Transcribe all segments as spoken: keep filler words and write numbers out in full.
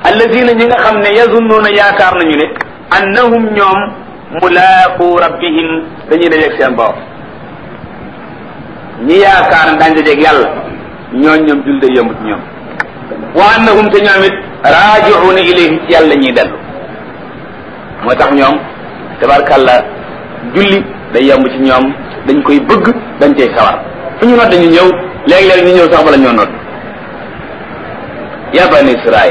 allazina ñi nga xam ne yazunnuuna yaakaar nañu ne annahum ñoom mulaaqu rabbihim dañuy dajeeg seen borom. ñi yaakaar ne daañu dajeeg yàlla ñooñ ñoom jul day yomb ci ñoom. wa annahum te ñoom it raaji'uuna ilayhi ci yàlla ñuy dellu. moo tax ñoom tabarkàlla julli day yomb ci ñoom dañ koy bëgg dañ cay sawar fu ñu nodd dañu ñëw léeg-léeg ñu ñëw sax bala ñoo nodd. ya bani Israil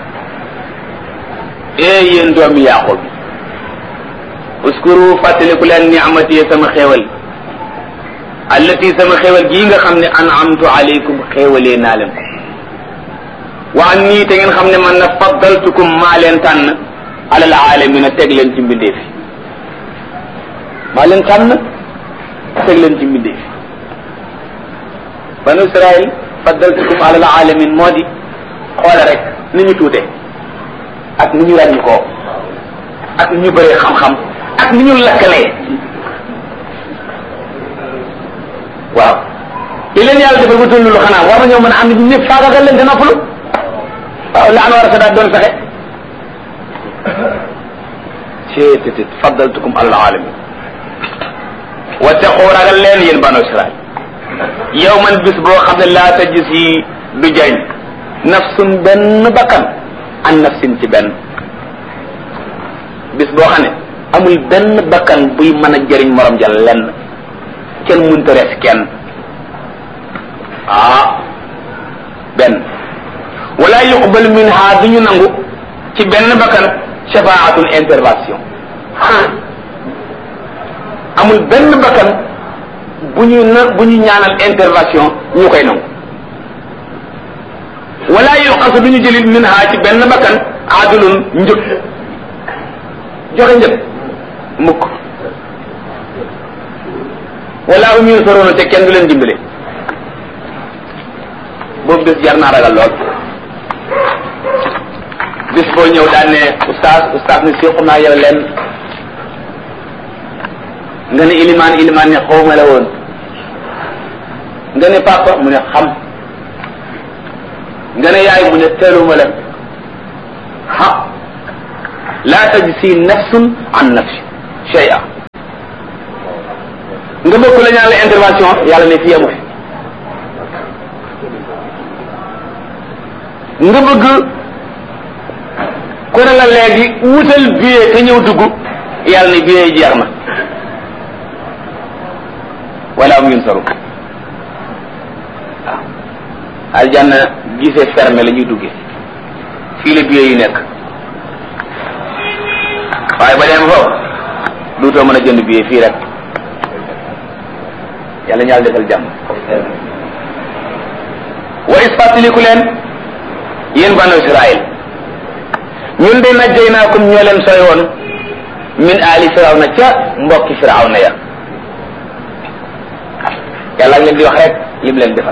ee yéen doomi Yaaqub uskuru fàttaliku leen ni'mati sama xéewal allati sama xéewal gii nga xam ne an'amtu alaykum xéewalee naa leen ko wa anni te ngeen xam ne man na faddaltukum maa leen tànn alal aalamina teg leen ci mbindeef yi maa leen tànn teg leen ci mbindeef yi banu Israil faddaltukum alal alamin moo di xoole rek ni ñu tuute ak ni ñu ràññi ko ak ni ñu bëree xam-xam ak ni ñu lakkalee waaw li leen yàlla defal ba toll lu xanaa war nañoo mën a am nit ñëpp faagagal leen te noppalu waaw la an war a sa daat doon fexe ceetétit faddaltukum alal alamin wattaqu ragal leen yéen banu Israil yow man bis boo xam ne laa tajzi du jañ nafsun benn bakkan an nafsin ci benn bis boo xam ne amul benn bakkan buy mën a jëriñ morom ja lenn kenn mënta res kenn ah benn wala yuqbal minha du ñu nangu ci benn bakkan shafaatun intervention amul benn bakkan bu ñu na bu ñu ñaanal intervention ñu koy nangu wala yuqasu du ñu jëlit minha ci benn bakkan adulun njëg joxe njëg mukk wala hum yunsaruna te kenn du leen dimbale boobu bés jar naa ragal lool bis boo ñëw daan ne oustaz oustaz ne siqu naa yow leen nga ne ilimaan ilimaan ne xaw ma la woon nga ne papa mu ne xam nga ne yaay mu ne teeluma la ha la tajzi nafsun an nafsi shay'a nga bëgg la ñaan la intervention yàlla ne fi yamu fi nga bëgg ku ne la léegi wutal billet te ñëw dugg yàlla ne billet yi jeex na wala am yun saru waaw aljanna gisee fermé la ñuy duggee fii la billet yi nekk waaye ba dem foofu duutoo mën a jënd billet fii rek yàlla ñaal defal jàmm wa isfatiliku leen yéen banu Israil ñun de najjaynaakum ñoo leen sooy woon min aali firawna ca mbokki firawna ya yàlla ak leen di wax rek lim leen defal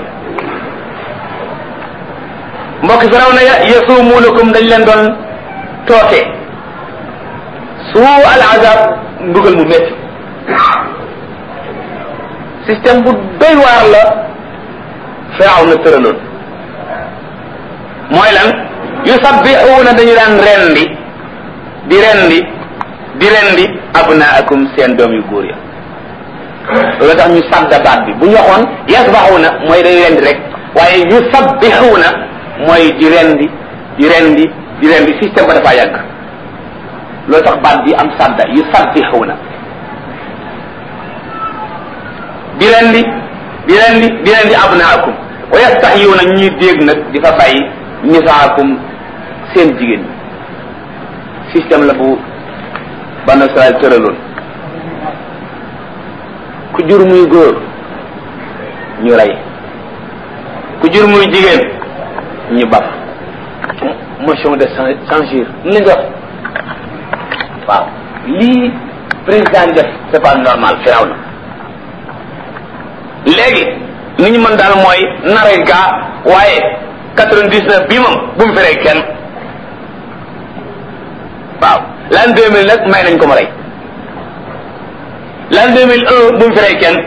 mbokki firawna ya yasumuunakum dañ leen doon tooke suu al azab mbugal mu métti système bu doy waar la firawna tëraloon mooy lan yusabbixuuna dañu daan rendi di rendi di rendi abnaakum seen doom yu góor ya loolu tax ñu sadda baat bi bu ñu waxoon yasbaxuuna mooy day rendi rek waaye yusabbixuuna mooy di rendi di rendi di rendi système ba dafa yàgg loolu tax baat bi am sadda yusabbixuuna di rendi di rendi di rendi abnaakum wa yastaxyuuna ñuy dégg nag di fa bàyyi nisaakum seen jigéen ñi système la bu Banu Israël tëraloon ku jur muy góor ñu rey ku jur muy jigéen ñu baf motion de censure li nga wax waaw lii président def c'est pas normal firaw na léegi ni ñu mën daal mooy nare gaa waaye quatre-vingt-dix-neuf bii moom bu mu feree kenn waaw l'an deux mille nag may nañ ko ma rey l'an deux mille un bu mu feree kenn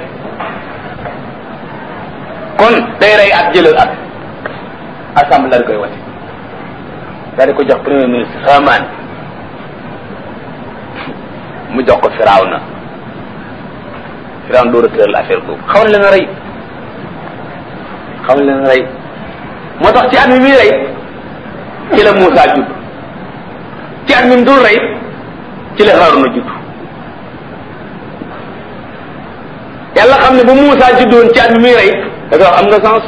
kon day rey at jëlal at assemblée la koy wate daal di ko jox premier ministre Haman mu jox ko Firawna Firawna door a tëral affaire boobu xaw na leen a rey xaw na leen a rey moo tax ci at mi muy rey ci la Muusa judd ci at mi mu dul rey ci la Haaruna judd yàlla xam ne bu Muusa juddoon ci at mi muy rey da nga wax am nga sens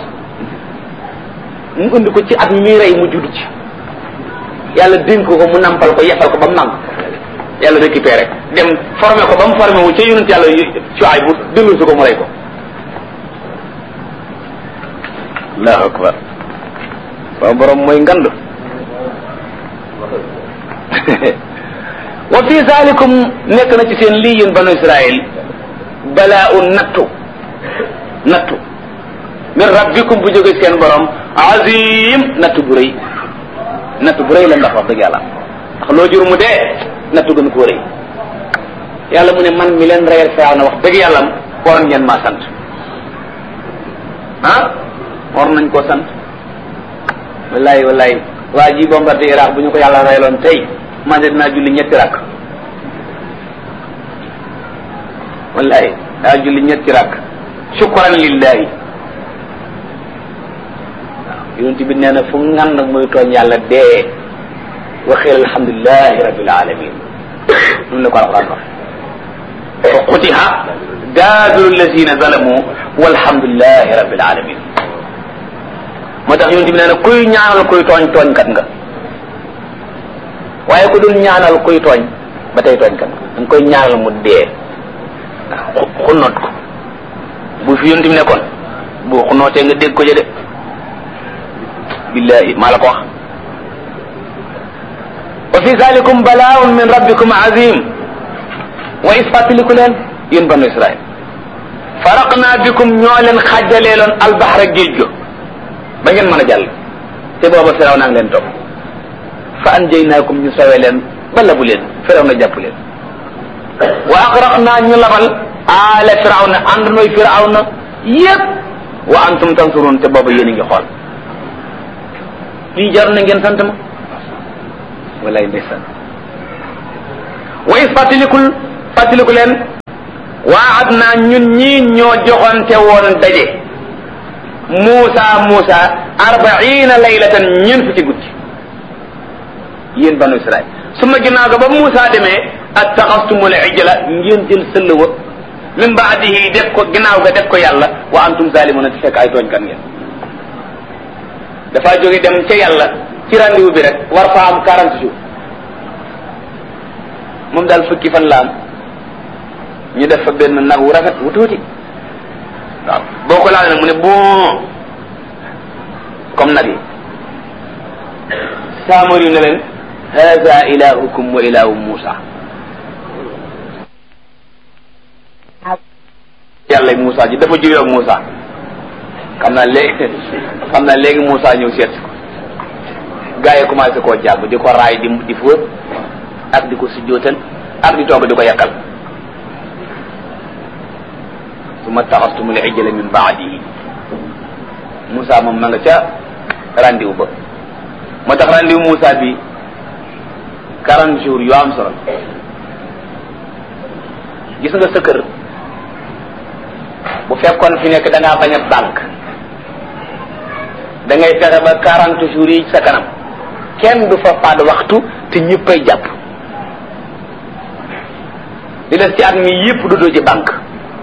mu indi ko ci at mi muy rey mu judd ci yàlla dénk ko mu nampal ko yefal ko ba mu nàmp yàlla récupéré dem formé ko ba mu formé wu ca yonent yàlla Shuayb bu dellu si ko mu rey ko allahu akbar waaw borom mooy ngand wa fi zalikum nekk na ci seen lii yéen banu Israël balaa un nattu nattu min rabbikum bu jóge seen borom azim nattu bu rëy nattu bu rëy la ndax wax dëgg yàlla ndax loo jur mu dee nattu gën koo rëy yàlla mu ne man mi leen reyal faaw na wax dëgg yàlla waroon ngeen maa sant ah war nañ koo sant wallahi wallahi waa ji bombardé Iraq bu ñu ko yàlla reyaloon tey man de dinaa julli ñetti rakk wallahi daa julli ñetti rakk shukran lillahi waaw yonent bi nee na fu ngan nag muy tooñ yàlla dee waxeel alhamdulilahi rabbil alamin noonu la ko alquran wax fa qutiha daabiru allazina zalamu walhamdulilahi rabbil alamin moo tax yonent bi nee na kuy ñaanal kuy tooñ tooñkat nga waaye ku dul ñaanal kuy tooñ ba tey tooñkat nga danga koy ñaanal mu dee xunnoot ko bu fi yonent bi nekkoon bu xunnootee nga dégg ko jëde billahi maa la ko wax wa fi zalikum bala'un min rabbikum azim wa isfatiliku leen yéen banu Israël faraqna bikum ñoo leen xajjaleeloon albahra géej go ba ngeen mën a jàll te booba firaw naa ngi leen topp fa anjaynaakum ñu sawee leen ba labu leen firaw na jàpp leen wa agraqna ñu labal aala firaw na ànd nooy firaw na yépp wa antum tansurun te booba yéen a ngi xool lii jar na ngeen sant ma walay ndeysaan wa is fàttalikul fàttaliku leen waad naa ñun ñii ñoo joxante woon daje Muusa Muusa arbaina laylatan ñeent fukki guddi yéen banu Israël su ma ginnaaw ga ba Muusa demee attaxastumul ijla ngeen jël sëll wa min baadihi def ko ginnaaw ga def ko yàlla wa antum zalimuna te fekk ay tooñkat ngeen dafa jóge dem ca yàlla ci rendez-vous bi rek war fa am quarante jours moom daal fukki fan la am ñu def fa benn nag wu rafet wu tuuti waaw boo ko laal nag mu ne bon comme nag yi saamar yu ne leen hada ilahukum wa ilahu Musa yàlla Musa ji dafa jóge ak Musa xam naa léegi xam naa léegi Musa ñëw seet ko gaa yi commencé koo jàmm di ko raay di di fóot ak di ko sujjootal ak di toog di ko yàqal summa taxastumul ijla min baadihi Moussa moom ma nga ca rendez-vous ba moo tax rendez-vous Moussa bi quarante jours yu am solo gis nga sa kër bu fekkoon fi nekk da ngaa bañ a banque da ngay fexe ba quarante jours yi sa kanam kenn du fa faat waxtu te ñëppay jàpp di des ci at mi yëpp du doo ci banque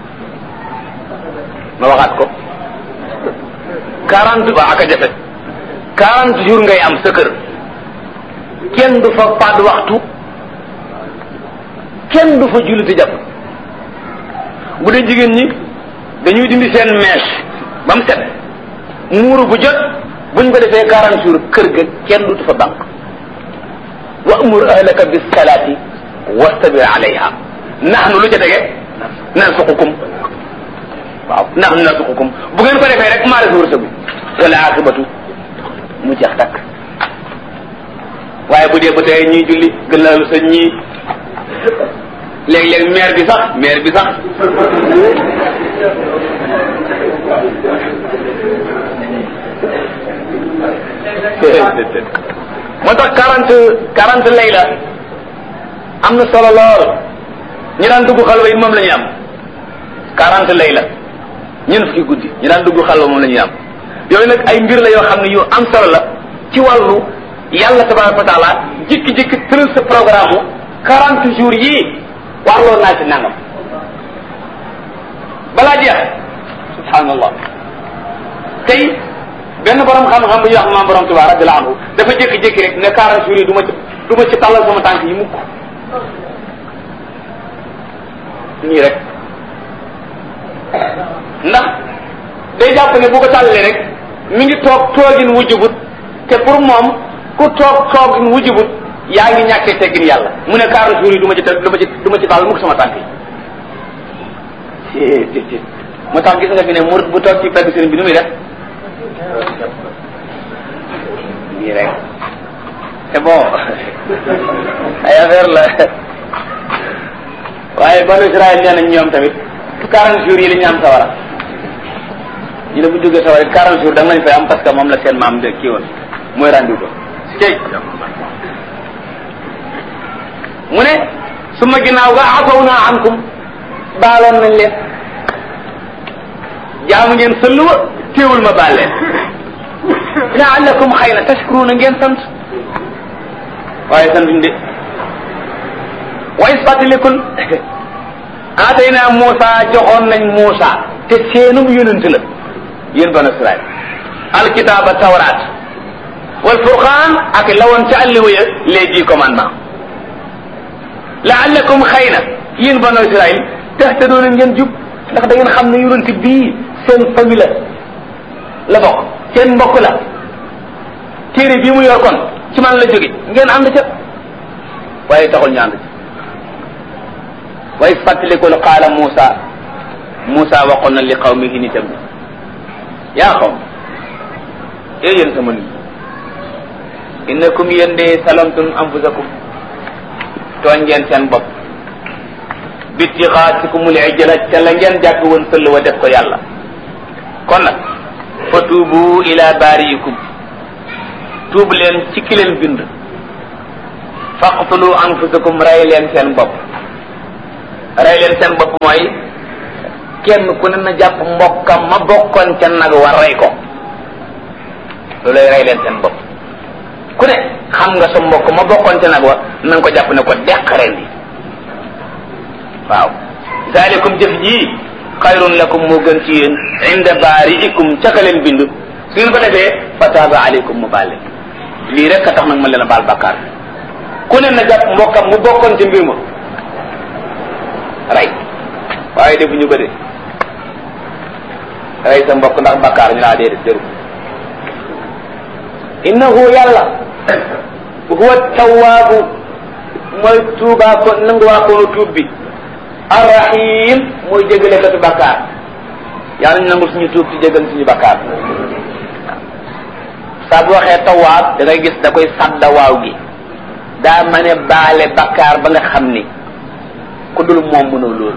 ma waxaat ko quarante ba ak a jafe quarante jours ngay am sa kër kenn du fa faat waxtu kenn du fa julli te jàpp bu dee jigéen ñi dañuy dindi seen mèche ba mu set muuru bu jot buñ ko defee quarante jours kër ga kenn du fa banque wa amur ahlaka bis salati wastabir alayha nahnu lu ca tege narsuqukum waaw nahnu narsuqukum bu ngeen ko defee rek maa la wërsëgu wala akibatu mu jeex takk waaye bu dee ba tey ñuy julli gën la lu sa ñii léeg-léeg maire bi sax maire bi sax moo tax quarante quarante layla am na solo lool ñu daan dugg xalwa it moom la ñuy am quarante layla ñeent fukki guddi ñu daan dugg xalwa moom la ñuy am yooyu nag ay mbir la yoo xam ne yu am solo la ci wàllu yàlla tabaraka wa taala jikki-jikki tëral sa programme quarante jours yii warloo naa ci nangam balaa jeex subhanallah tey benn borom xam-xam bu ñuy wax maam borom Tuubaa radiyallahu anhu dafa jékki-jékki rek ne quarante jours yi du ma ci du ma ci tàllal sama tànk yi mukk nii rek ndax day jàpp ne bu ko tàllalee rek mi ngi toog toogin wujjubut te pour moom ku toog toogin wujjubut yaa ngi ñàkkee teggin yàlla mu ne quarante jours yi du ma ci du ma ci du ma ci tàllal mukk sama tànk yi moo tax gis nga fi ne murid bu toog ci pegg sëriñ bi nu muy def nii rek c'est bon ay affaire la waaye banu Israël nee nañ ñoom tamit quarante jours yi la ñu am sawara ñu ne bu jógee sawara quarante jours da nga lañ fay am parce que moom la seen maam de kii woon mooy rendu ko cey mu ne su ma ginnaaw ga afaw naa ankum baaloon nañ leen jaamu ngeen sëlluwa téewul ma baal leen laallakum xëy na tashkuruna ngeen sant waaye santuñ de way fàttalikul aatayna Muusa joxoon nañ Muusa te seenum yonent la yéen banu Israël alkitaaba tawraat wal furqaan ak lawoon ca àlliwaya les dix commandements laallakum xëy na yéen banu Israël tahtadoona ngeen jub ndax da ngeen xam ne yonent bii seen famille la la bokk seen mbokk la téere bii mu yor kon ci man la jóge ngeen ànd ca waaye taxul ñu ànd ca waaye fàttalikul qaala Muusa Muusa waxoon na li qawmihi nitam yaa qawm ee yéen sama nit innakum yéen de salamtum anfusakum tooñ ngeen seen bopp bitixaatikumul ijla ca la ngeen jàpp woon sëll wa def ko yàlla kon nag fa tuubu ila baariikum tuub leen ci ki leen bind faqtulu anfusakum rey leen seen bopp rey leen seen bopp mooy kenn ku ne na jàpp mbokkam ma bokkoon ca nag war rey ko loolay rey leen seen bopp ku ne xam nga sa mbokk ma bokkoon ca nag wa na nga ko jàpp ne ko deq ren di waaw zalikum jëf ji xayrun lakum moo gën ci yéen inda baariikum ca ka leen bind su ngeen ko defee fa taaba aleykum mu baal leen lii rek a tax nag ma leen a baal bàkkaar ku ne na jàpp mbokkam mu bokkoon ca mbir ma rey waaye defuñu ko de rey sa mbokk ndax bàkkaar ñu laa dee def jëru innahu yàlla huwa tawaabu mooy tuubaa ko nangu waa koonu tuub bi arrahim mooy jégale katu bàkkaar yàlla ñu nangul suñu tuub ci jégal suñu bàkkaar saa bu waxee tawaab da ngay gis da koy sadda waaw gi daa ma ne baale bàkkaar ba nga xam ni ku dul moom mënoo loolu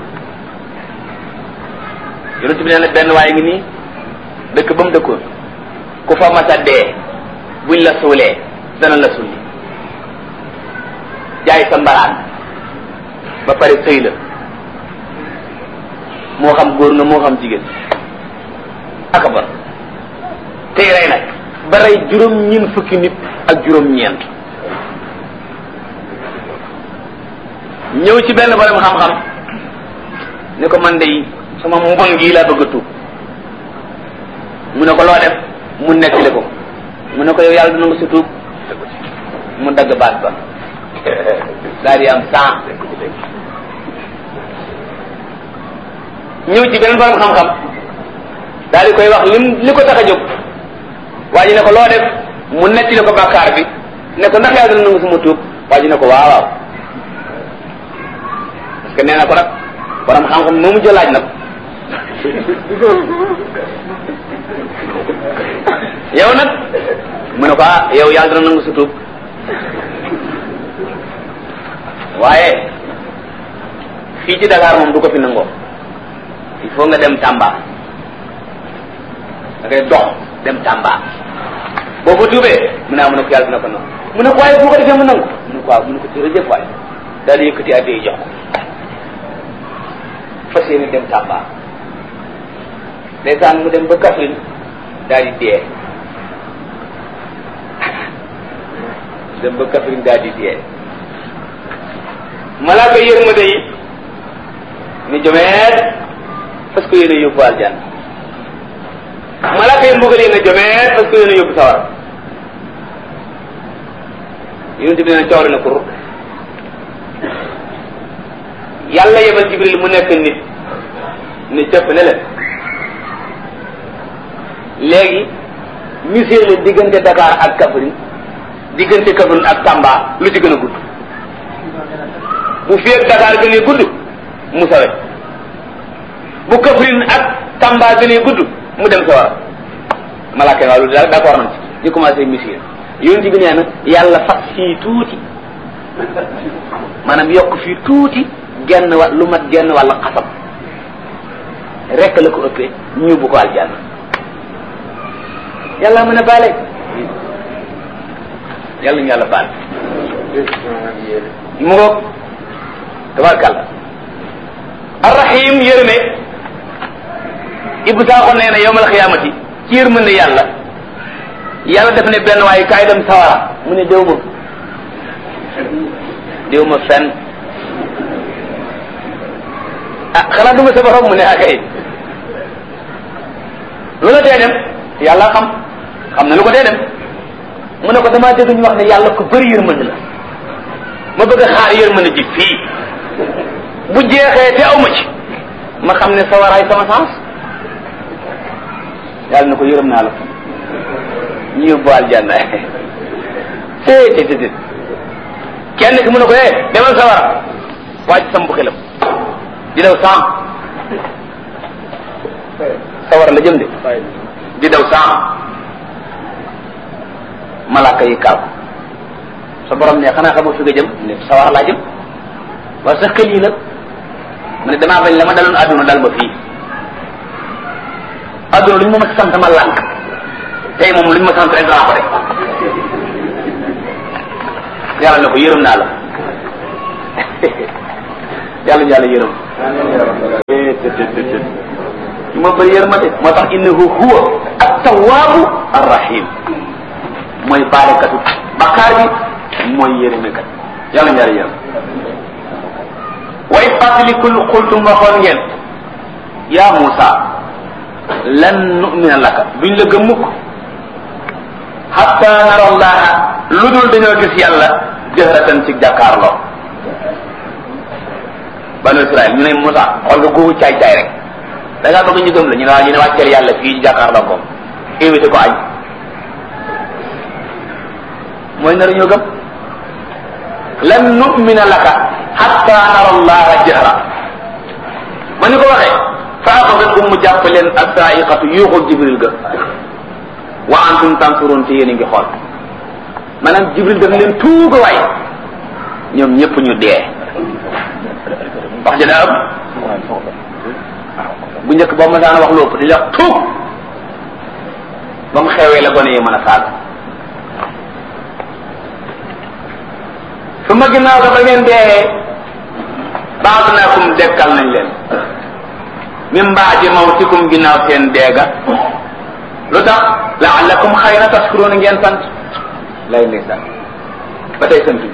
yonent bi nee na benn waaye ngi nii dëkk ba mu dëkkoon ku fa masa dee buñ la suulee dana la sulli jaay sa mbaraan ba pare sëy la moo xam góor nga moo xam jigéen aka ba tey rey nag ba rey juróom ñeent fukki nit ak juróom ñeent ñëw ci benn borom xam-xam ne ko man de sama mbon gii laa bëgg a tuub mu ne ko loo def mu nettali ko mu ne ko yow yàlla dina nga si tuub mu dagg baat ba daal di am cent ñëw ci beneen borom xam-xam daal di koy wax lim li ko tax a jóg waa ji ne ko loo def mu nettali ko bàkkaar bi ne ko ndax yàlla dina nga suma tuub waa ji ne ko waaw waaw parce que nee na ko nag borom xam-xam moomu jëlaaj nag yow nag mu ne ko ah yow yàlla dina nangu sa tuub waaye fii ci Dakar moom du ko fi nangoo il faut nga dem Tamba da ngay dox dem Tamba boo ko tuubee mu ne ah mu ne ko yàlla dina ko nangu mu ne ko waaye bu ko defee mu nangu mu ne ko waaw mu ne ko jërëjëf waay daal di yëkkati addi jox ko fas yéene dem Tamba ndeysaan mu dem ba Kaffrine daal di dee dem ba Kaffrine daal di dee malaaka yërmande yi ni jomeet parce que yéen a yóbbu aljanna malaaka yi mbugal yi na jomeet parce que yéen a yóbbu sawar yonent bi nee na coori na kur yàlla yebal Jibril mu nekk nit ni cëpp ne leen léegi musée la diggante Dakar ak Kaffrine diggante Kaffrine ak Tamba lu ci gën a gudd bu fi ak Dakar gënee gudd mu sawe bu Kaffrine ak Tamba gënee gudd mu dem sawara malaaka waaw lu daal d'accord nañ ci ñu commencé musée yonent bi nee na yàlla fat fii tuuti maanaam yokk fii tuuti genn wa lu mat genn wàlla xasam rekk la ko ëppee ñu bu ko aljanna yàlla mën a baale yàlla ñu yàlla baal mu ngoog tabarkàlla arrahim yërëme Ibou Sakho nee na yawmal xiyaamati ci yërmande yàlla yàlla def ne benn waaye kaay dem sawara mu ne déw ma déw ma fenn ah xanaa duma sa borom mu ne akay lu la tee dem yàlla xam xam na lu ko tee dem mu ne ko damaa dégg ñu wax ne yàlla ko bëri yërmande la ma bëgg a xaar yërmande ji fii bu jeexee te aw ma ci ma xam ne sawaraay sama sens yàlla na ko yërëm naa la ñu yóbbu aljanna té té té kenn ki mu ne ko eh demal sawara wàcc sam bu xelam di daw saam sawara la jëm de di daw saam malaaka yi kaaw sa borom ne xanaa xamoo fi nga jëm ne sawara laa jëm waaye sa xel yi nag mu ne damaa bañ la ma daloon adduna dal ma fii adduna lu ñu ma sant ma lànk tey moom lu ñu ma sant rek danaa ko def yàlla ne ko yërëm naa la yàlla yàlla yërëm ma bëri yërmande moo tax innahu huwa at-tawwaabu ar-rahim mooy baalekatu bakkaar bi mooy yërëmekat yàlla yàlla yërëm way fàttalikul xultum waxoon ngeen yaa Muusa lan nu'mina laka duñ la gëm mukk hatta nara allaha lu dul dañoo gis yàlla jahratan ci jàkkaarloo banu Israël ñu ne Muusa xool nga googu caay caay rek da ngaa bëgg ñu gëm la ñu ne waa ñu ne wàcceel yàlla fii jàkkaarloo ko invité ko añ mooy nar ñoo gëm lan nu'mina laka hatta nara allaha jahra ma ni ko waxee fa axadatkum mu jàpp leen as-sa'iqatu yuuxul Jibril ga wa antum tansurun te yéen a ngi xool maanaam Jibril daf leen tuuga waay ñoom ñëpp ñu dee wax ja daa am bu njëkk boo ma daan wax lu ëpp di wax tuug ba mu xewee la gone yi mën a saaga su ma ginnaaw ga ba ngeen dee ba'adnaakum dekkal nañ leen min ba'di mawtikum ginnaaw seen deega lu tax la'allakum xayra tashkurun ngeen sant lay ndeysaan ba tey sant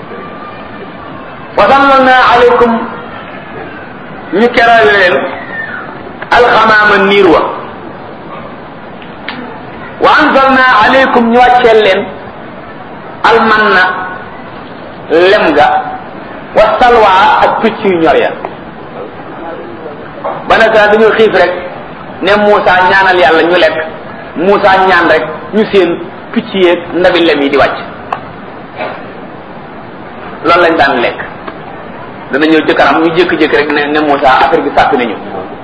wa zallalna alaykum ñu keral leen alxamaama niir wa wa anzalna alaykum ñu wàcceel leen almanna lem ga wa salwa ak picc yu ñor ya ba nag dañoo xiif rek ne Muusa ñaanal yàlla ñu lekk Muusa ñaan rek ñu seen picc yeeg ndabi lem yi di wàcc loolu lañ daan lekk dana ñëw jëkkaram ñu jékki-jékki rek ne ne Muusa affaire bi sàpp nañu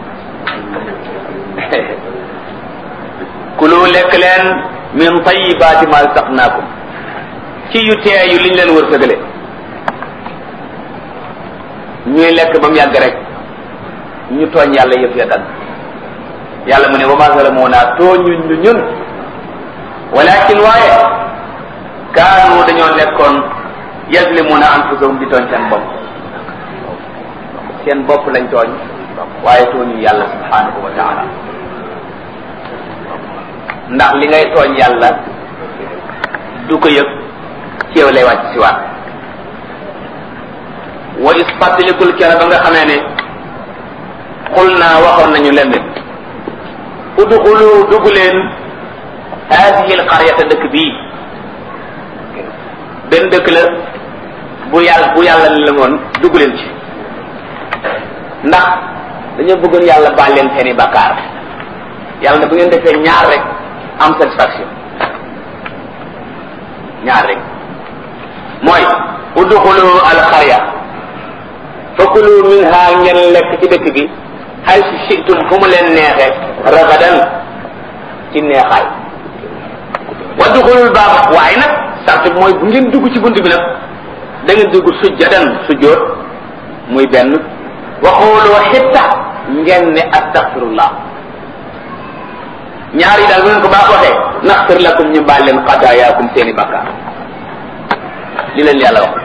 kulu lekk leen min tayyibaati ma razaqnaakum ci yu teeyu liñ leen wërsëgale ñuy lekk ba mu yàgg rek ñu tooñ yàlla yëf ya dal yàlla mu ne wa ma zalamuuna tooñuñ ñu ñun walakin waaye kaanu dañoo nekkoon yazlimuna anfusahum di tooñ seen bopp seen bopp lañ tooñ waaye tooñu yàlla subhanahu wa taala ndax li ngay tooñ yàlla du ko yëg ci yow lay wàcc si waat wa is fàttalikul kera ba nga xamee ne xul naa waxoon nañu leen ne udxulu dugg leen hadihi al qaryata dëkk bii benn dëkk la bu yàlla bu yàlla la woon dugg leen ci ndax dañoo bëggoon yàlla baal leen seeni bakkaar yàlla ne bu ngeen defee ñaar rek am satisfaction ñaar rek mooy udxulu al qarya fakulu minha ngeen lekk ci dëkk bi haysu shi'tum fu mu leen neexe ragadan ci neexaay wadxulul baaba waaye nag sart bi mooy bu ngeen dugg ci bunt bi nag da ngeen dugg sujjadan sujjóot muy benn waxulu xitta ngeen ne astaghfirullah ñaar yi daal bu ngeen ko baax waxee naxfir lakum ñu baal leen xadaayaakum seeni bakkaar li leen yàlla wax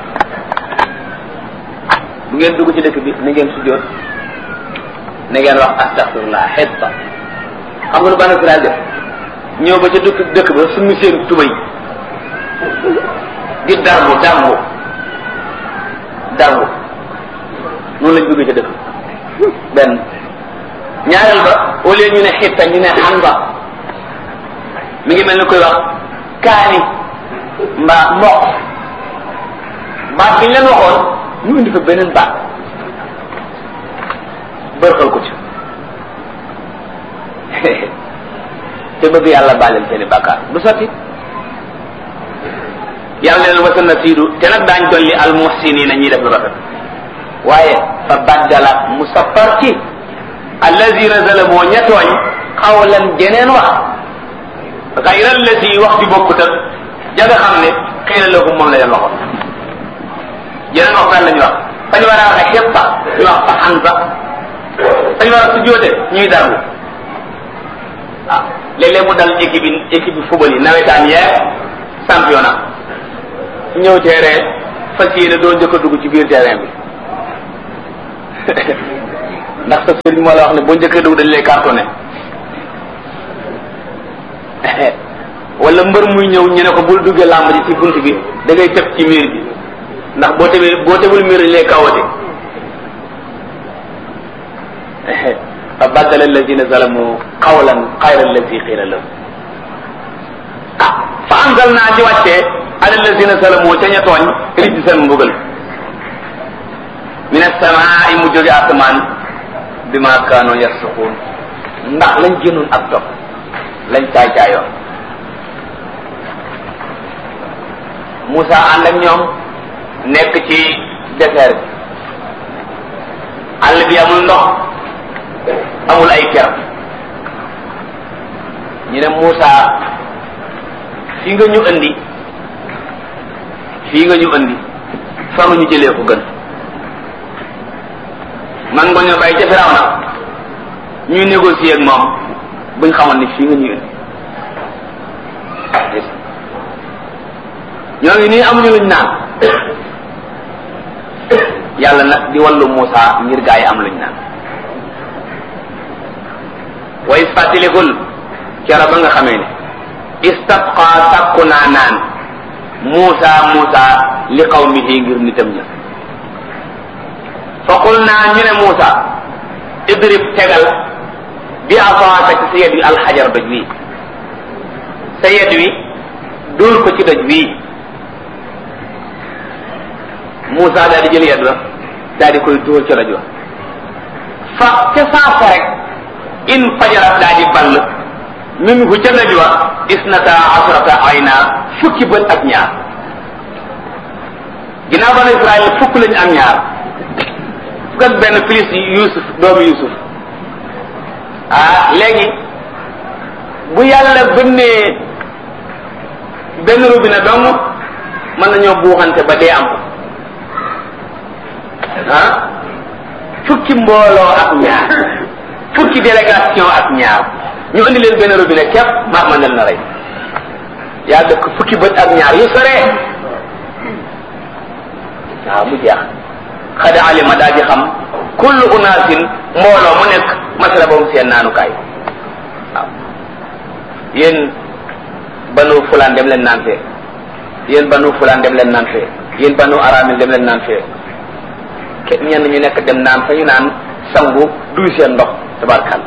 bu ngeen dugg ci dëkk bi na ngeen sujjóot na ngeen wax astaghfirullah xitta xam nga lu Banu Israël def ñëw ba ca dëkk dëkk ba summi seen tubay di darbu darbu darbu noonu lañ duggee ca dëkk benn ñaareel ba au lieu ñu ne xitta ñu ne xanba mi ngi mel ni koy wax kaani mbaa mboq baat bi ñu leen waxoon ñu indi fa beneen baat bërxal ko ci te bëgg yàlla bàlleen seeni bàkkaar du sotti yàlla leen wasa na siidu te nag daañ dolli al muhsiniina ñuy def lu rafet waaye fa baddala mu sappar ci allazina zalamoo ña tooñ xawlan jeneen wax xayra allazi wax ci bokkut ak ja nga xam ne xiila lahum moom la leen waxoon jeneen wax daan la ñu wax fañu war a waxe xéppa ñu wax fa xansa fañu war a sujjóote ñuy darbu waaw léeg-léeg mu dal équipe yi équipe bi football yi nawetaan yeeg championnat ñëw terrain fas yéene doo njëkk a dugg ci biir terrain bi ndax sa sëriñ moo la wax ne boo njëkkee dugg dañ lay cartonné wala mbër muy ñëw ñu ne ko bul duggee làmb ji ci bunt bi da ngay tëb ci miir bi ndax boo tebee boo tebul miir dañ lay kawate fa baddala alladina zalamu qawlan xayra alladi qiila lahum ah fa anzalna ci wàccee ala alladina zalamu ca ña tooñ rijsan mbugal min as-samaa'i mu jóge asamaan bima kaanu yasquun ndax lañ génnoon ak topp lañ caay caayoon Moussa ànd ak ñoom nekk ci désert bi àll bi amul ndox amul ay ker ñu ne Moussa fii nga ñu andi fii nga ñu andi fa nga ñu jëlee ko gën man nga ñoo bàyyi ca Firawna ñuy négocier ak moom buñ xamoon ni fii nga ñu andi ñoo ngi nii amuñu luñ naan yàlla nag di wallu Moussa ngir gaa yi am luñ naan wa is fàttalikul kera ba nga xamee ne istasqa sàkku naa naan Moussa Moussa li qawmihi ngir nitam ña fa qul naa ñu ne Moussa idrib tegal bi asaaka ci sa yet wi alxajar doj wi sa yet wi dóor ko ci doj wi Moussa daal di jël yet wa daal di koy dóor ca doj wa fa ca saasa rek in fajarat daa di ball minhu ca doj wa isnata asrata ayna fukki bët ak ñaar ginnaaw banu Israël fukk lañu am ñaar fukk ak benn plus Yusuf doomu Yusuf ah léegi bu yàlla bënnee benn robinet dong mën nañoo buuxante ba dee am ko ah fukki mbooloo ak ñaar fukki délégation ak ñaar ñu indi leen benn robinet képp maa ma nel na rey yaa dëkk fukki bët ak ñaar yu sore waaw mu jeex xad alima daa ji xam kullu unaasin mbooloo mu nekk masrabahum seen naanukaay waaw yéen banu fulaan dem leen naan fee yéen banu fulaan dem leen naan fee yéen banu aramil dem leen naan fee ke ñenn ñu nekk dem naan fa ñu naan sangu duy seen ndox tabarkalla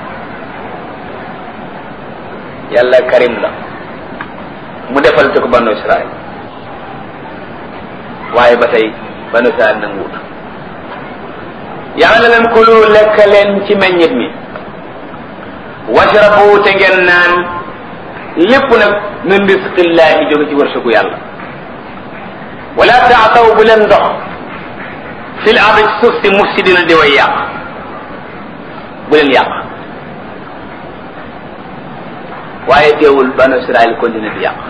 yàlla karim la mu defal te ko banu israel waaye ba tey banu israel nanguwut yàlla na leen kulu lekk leen ci meññit mi washrabu te ngeen naan lépp nag min risqillahi jóge ci wërsëgu yàlla wala taataw bu leen dox fil ardi ci suuf si mufsidina di way yàq bu leen yàq waaye teewul banu israel continue di yàq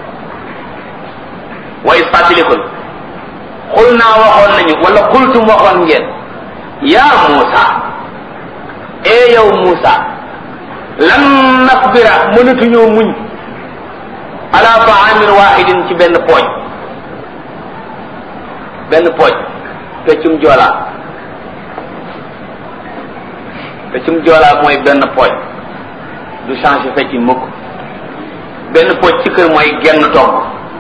wa is fàttalikul xul naa waxoon nañu wala xultum waxoon ngeen yaa Muusa ee yow Muusa lan nasbira mënatuñoo muñ ala ta'amin wahidin ci benn pooj benn pooj peccum joolaa peccum joolaa mooy benn pooj du changé fecc mukk benn pooj ci kër mooy genn togg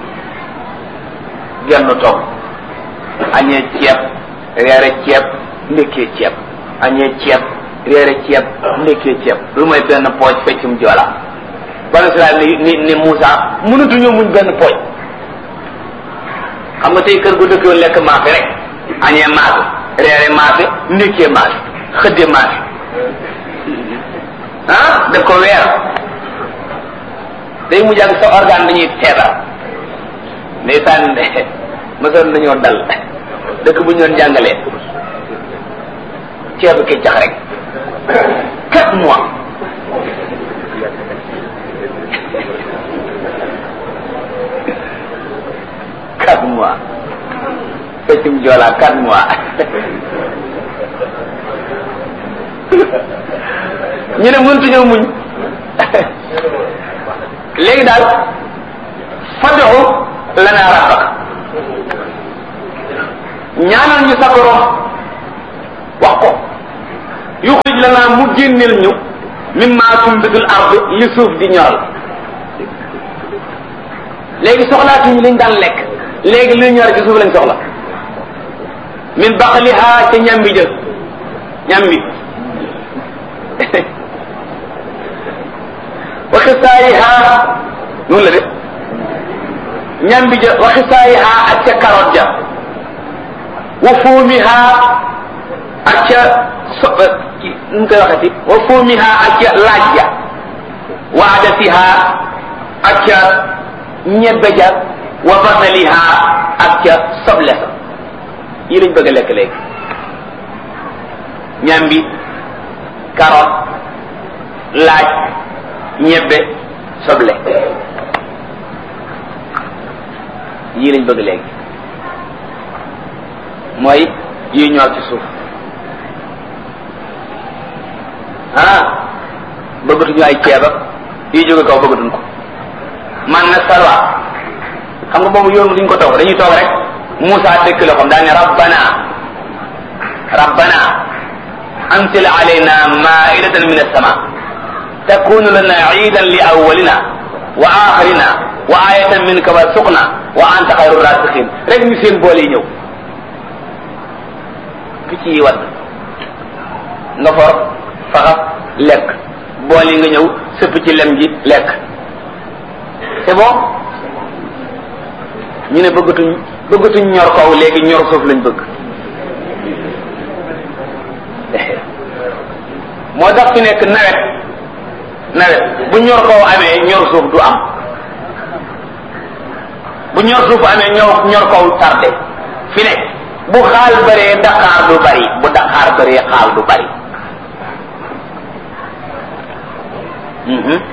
genn togg añee ceeb reere ceeb ndekkee ceeb añee ceeb reere ceeb ndekkee ceeb lu mooy benn pooj feccum joola banu Israel ni ni ni Muusa mënatuñoo muñ benn pooj xam nga tey kër gu dëkkoon lekk maafe rek añee maafe reere maafe ndekkee maafe xëdde maafe ah daf ko weer day mujj ak sa organe dañuy feebar ndeysaan mësoon nañoo dal dëkk bu ñu doon jàngalee ceebu keccax rek quatre mois quatre mois feccum joolaa quatre mois ñu ne mëntuñoo muñ léegi daal fad'u lana rabbak ñaanal ñu sa borom wax ko yuxrij lana mu génneel ñu mimma tumbitul ard li suuf di ñoral léegi soxlaatuñu liñ daan lekk léegi li ñor ci suuf lañ soxla min baqliha ca ñambi jël ñambi wa xisaayiha noonu la de ñambi ja wa xisaayiha ak ca carotte ja wa fuumiha ak ca so nu koy waxati wa fuumiha ak ca laaj ja wa adasiha ak ca ñebbe ja wa basaliha ak ca soble sa yi lañ bëgg a lekk léegi ñambi carotte laaj ñebbe soble yii lañ bëgg léegi mooy yi ñor ci suuf ah bëggatuñu ay ceeb ak yi jóge kaw bëggatuñ ko man na salwa xam nga boobu yoon duñ ko toog dañuy toog rek Muusa dëkk la xam daa ne rabbana rabbana anzil alayna ma'idatan min as-sama takunu lana iidan li awwalina wa axirina wa ayatan minka warzuqna wa anta xayru raziqin rek ñu seen bool yi ñëw picc yi wat nga for faxas lekk bool yi nga ñëw sëpp ci lem ji lekk c'est bon ñu ne bëggatuñ bëggatuñ ñor kaw léegi ñor suuf lañ bëgg moo tax fi nekk nawet nawet bu ñor kaw amee ñor suuf du am bu ñor suuf amee ñor ñor kaw tardé fi ne bu xaal bëree daqaar du bari bu daqaar bëree xaal du bari